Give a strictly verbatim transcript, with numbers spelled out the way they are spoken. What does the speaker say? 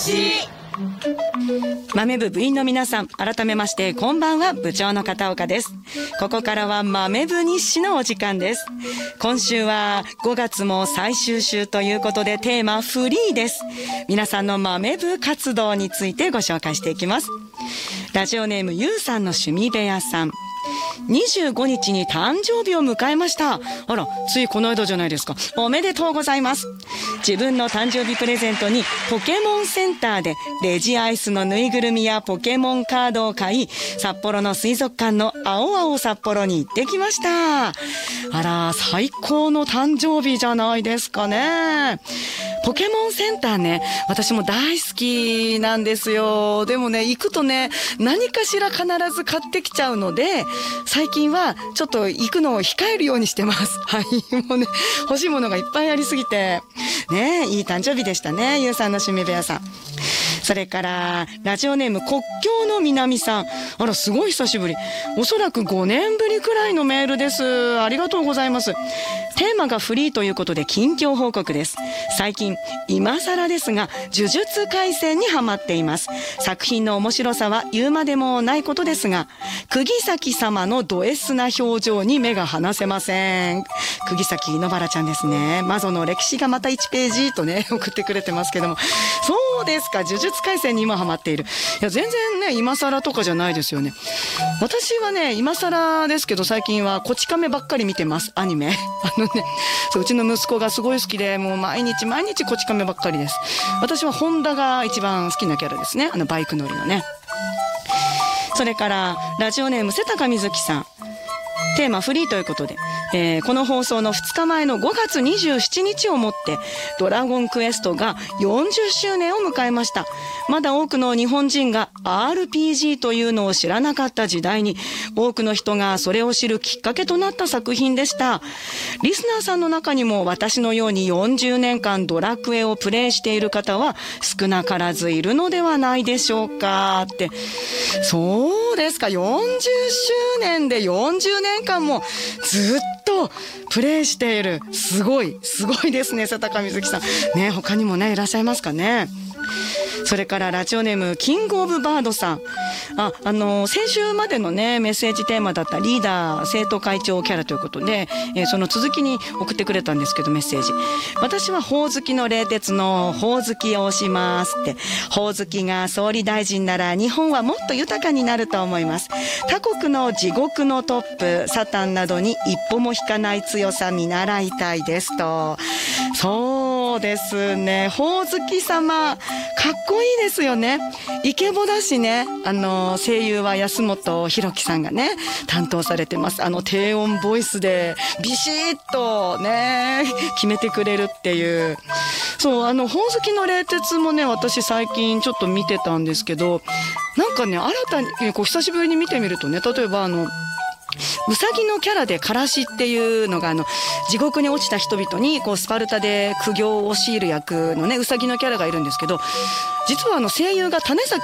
豆部部員の皆さん、改めましてこんばんは、部長の片岡です。ここからは豆部日誌のお時間です。今週はごがつも最終週ということで、テーマフリーです。皆さんの豆部活動についてご紹介していきます。ラジオネームゆうさんの趣味部屋さん、にじゅうごにちに誕生日を迎えました。あら、ついこの間じゃないですか。おめでとうございます。自分の誕生日プレゼントにポケモンセンターでレジアイスのぬいぐるみやポケモンカードを買い、札幌の水族館の青青札幌に行ってきました。あら、最高の誕生日じゃないですかね。ポケモンセンターね、私も大好きなんですよ。でもね、行くとね、何かしら必ず買ってきちゃうので、最近はちょっと行くのを控えるようにしてます。はい。もうね、欲しいものがいっぱいありすぎて。ね、いい誕生日でしたね。ゆうさんの趣味部屋さん。それから、ラジオネーム国境の南さん。あら、すごい久しぶり。おそらくごねんぶりくらいのメールです。ありがとうございます。テーマがフリーということで近況報告です。最近、今更ですが、呪術廻戦にハマっています。作品の面白さは言うまでもないことですが、釘崎様のド S な表情に目が離せません。釘崎野原ちゃんですね。魔女の歴史がまたいちページとね、送ってくれてますけども。そうですか、呪術廻戦に今ハマっている。いや、全然ね、今更とかじゃないですよね。私はね、今更ですけど、最近はこち亀ばっかり見てます、アニメ。あのね、そう、うちの息子がすごい好きで、もう毎日毎日こち亀ばっかりです。私はホンダが一番好きなキャラですね。あのバイク乗りのね。それから、ラジオネーム瀬高瑞希さん。テーマフリーということで、えー、この放送のふつかまえのごがつにじゅうしちにちをもってドラゴンクエストがよんじゅっしゅうねんを迎えました。まだ多くの日本人が アールピージー というのを知らなかった時代に、多くの人がそれを知るきっかけとなった作品でした。リスナーさんの中にも私のようによんじゅうねんかんドラクエをプレイしている方は少なからずいるのではないでしょうかって。そうですか、よんじゅっしゅうねんでよんじゅうねんかんもずっとプレイしている。すごい、すごいですね、瀬高瑞希さん。ね、他にもね、いらっしゃいますかね。それからラジオネームキングオブバードさん。あ、あの先週までのねメッセージテーマだったリーダー生徒会長キャラということで、えー、その続きに送ってくれたんですけど、メッセージ。私はほおずきの冷徹のほおずきを推しますって。ほおずきが総理大臣なら日本はもっと豊かになると思います。他国の地獄のトップサタンなどに一歩も引かない強さ見習いたいですと。そうですね、ほおずき様かっこいいですよね。イケボだしね。あの声優は安本博樹さんがね担当されてます。あの低音ボイスでビシッとね決めてくれるっていう。そう、あのほおずきの冷徹もね、私最近ちょっと見てたんですけど、なんかね、新たにこう久しぶりに見てみるとね、例えばあのうさぎのキャラでからしっていうのが、あの地獄に落ちた人々にこうスパルタで苦行を強いる役のねうさぎのキャラがいるんですけど、実はあの声優が種崎